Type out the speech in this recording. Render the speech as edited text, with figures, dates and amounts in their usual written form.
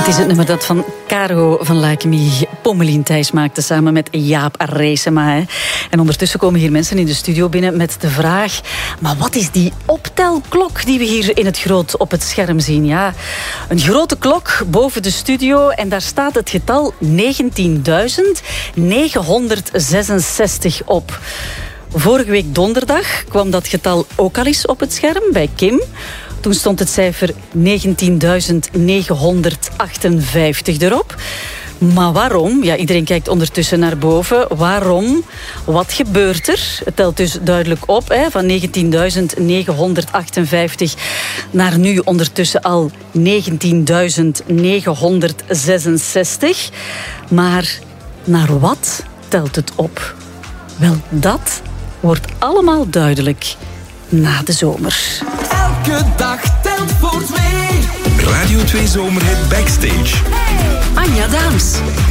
Het is het nummer dat van Caro van Lakemi Pommelien Thijs maakte samen met Jaap Reesema. Hè. En ondertussen komen hier mensen in de studio binnen met de vraag: maar wat is die optelklok die we hier in het groot op het scherm zien? Ja, een grote klok boven de studio en daar staat het getal 19.966 op. Vorige week donderdag kwam dat getal ook al eens op het scherm bij Kim. Toen stond het cijfer 19.958 erop. Maar waarom? Ja, iedereen kijkt ondertussen naar boven. Waarom? Wat gebeurt er? Het telt dus duidelijk op, hè, van 19.958 naar nu ondertussen al 19.966. Maar naar wat telt het op? Wel, dat wordt allemaal duidelijk na de zomer. Elke dag telt voor twee. Radio 2 Zomerhit Backstage. Anja Daams.